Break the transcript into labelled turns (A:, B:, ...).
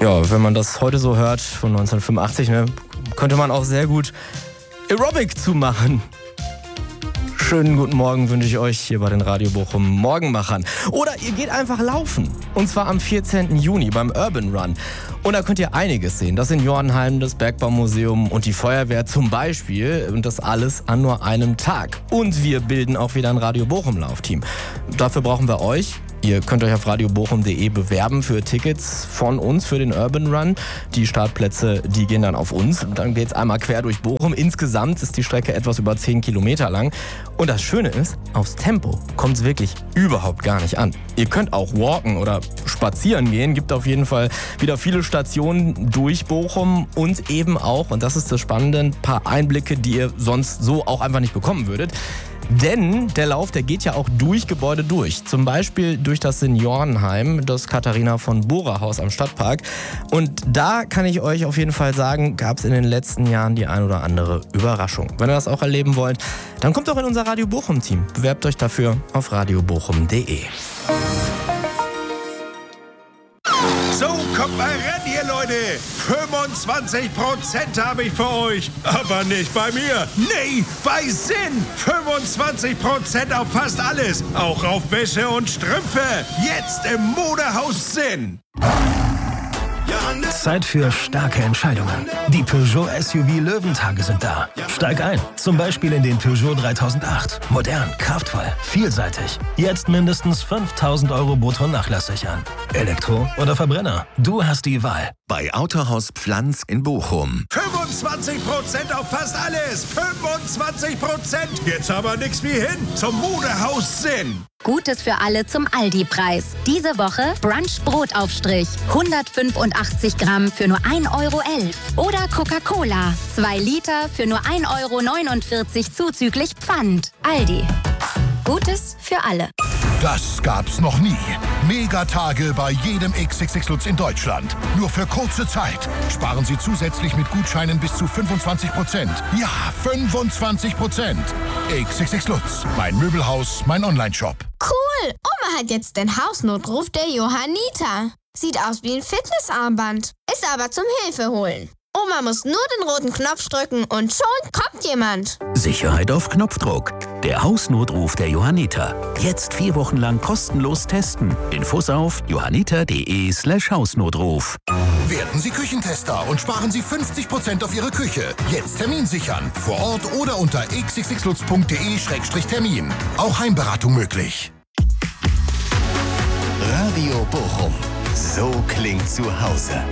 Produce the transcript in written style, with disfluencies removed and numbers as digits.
A: Ja, wenn man das heute so hört, von 1985, könnte man auch sehr gut Aerobic zumachen. Schönen guten Morgen wünsche ich euch hier bei den Radio Bochum Morgenmachern. Oder ihr geht einfach laufen. Und zwar am 14. Juni beim Urban Run. Und da könnt ihr einiges sehen. Das Seniorenheim, das Bergbaumuseum und die Feuerwehr zum Beispiel. Und das alles an nur einem Tag. Und wir bilden auch wieder ein Radio Bochum Laufteam. Dafür brauchen wir euch. Ihr könnt euch auf radiobochum.de bewerben für Tickets von uns für den Urban Run. Die Startplätze, die gehen dann auf uns. Und dann geht's einmal quer durch Bochum. Insgesamt ist die Strecke etwas über 10 Kilometer lang. Und das Schöne ist, aufs Tempo kommt es wirklich überhaupt gar nicht an. Ihr könnt auch walken oder spazieren gehen. Gibt auf jeden Fall wieder viele Stationen durch Bochum und eben auch, und das ist das Spannende, ein paar Einblicke, die ihr sonst so auch einfach nicht bekommen würdet. Denn der Lauf, der geht ja auch durch Gebäude durch. Zum Beispiel durch das Seniorenheim, das Katharina von Bora Haus am Stadtpark. Und da kann ich euch auf jeden Fall sagen, gab es in den letzten Jahren die ein oder andere Überraschung. Wenn ihr das auch erleben wollt, dann kommt doch in unser Radio Bochum Team. Bewerbt euch dafür auf radiobochum.de.
B: So, kommt mal ran hier, Leute. 25% habe ich für euch. Aber nicht bei mir. Nee, bei Sinn. 25% auf fast alles. Auch auf Wäsche und Strümpfe. Jetzt im Modehaus Sinn.
C: Zeit für starke Entscheidungen. Die Peugeot SUV Löwentage sind da. Steig ein, zum Beispiel in den Peugeot 3008. Modern, kraftvoll, vielseitig. Jetzt mindestens 5.000 € brutto nachlasssichern. Elektro oder Verbrenner? Du hast die Wahl.
D: Bei Autohaus Pflanz in Bochum.
B: 25% auf fast alles. 25%. Jetzt aber nix wie hin zum Modehaus Sinn.
E: Gutes für alle zum Aldi-Preis. Diese Woche Brunch-Brotaufstrich. 185 Gramm für nur 1,11 €. Oder Coca-Cola. 2 Liter für nur 1,49 € zuzüglich Pfand. Aldi. Gutes für alle.
F: Das gab's noch nie. Megatage bei jedem XXX Lutz in Deutschland. Nur für kurze Zeit. Sparen Sie zusätzlich mit Gutscheinen bis zu 25%. Ja, 25%. XXX Lutz. Mein Möbelhaus, mein Onlineshop.
G: Cool! Oma hat jetzt den Hausnotruf der Johanniter. Sieht aus wie ein Fitnessarmband. Ist aber zum Hilfe holen. Oma muss nur den roten Knopf drücken und schon kommt jemand.
H: Sicherheit auf Knopfdruck. Der Hausnotruf der Johanniter. Jetzt 4 Wochen lang kostenlos testen. Infos auf johanniter.de/Hausnotruf.
F: Werden Sie Küchentester und sparen Sie 50% auf Ihre Küche. Jetzt Termin sichern. Vor Ort oder unter xxxlutz.de/Termin. Auch Heimberatung möglich.
D: Radio Bochum. So klingt zu Hause.